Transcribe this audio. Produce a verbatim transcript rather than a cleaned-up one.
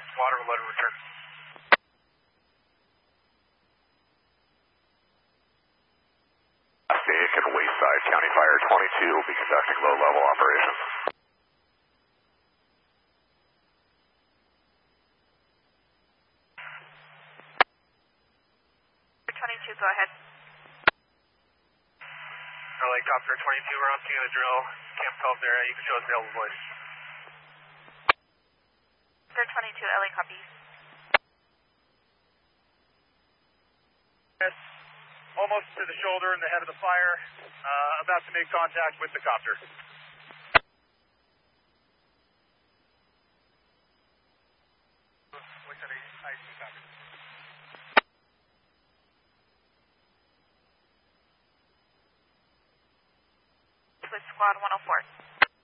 squad or letter return. Station Wayside, County Fire twenty-two will be conducting low-level operations. twenty-two, go ahead. Helicopter twenty-two, we're on scene of the drill. Camp twelve there, you can show us available voice. They're twenty-two, L A copies. Yes, almost to the shoulder and the head of the fire, uh, about to make contact with the copter. What's that, I see copter. With squad one oh four.